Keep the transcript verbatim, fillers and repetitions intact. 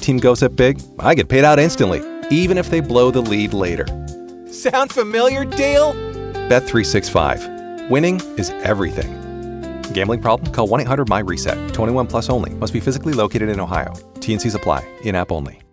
team goes up big, I get paid out instantly, even if they blow the lead later. Sound familiar, Dale? Bet three sixty-five. Winning is everything. Gambling problem? Call one eight hundred M Y RESET. twenty-one plus only. Must be physically located in Ohio. T N Cs apply. In-app only.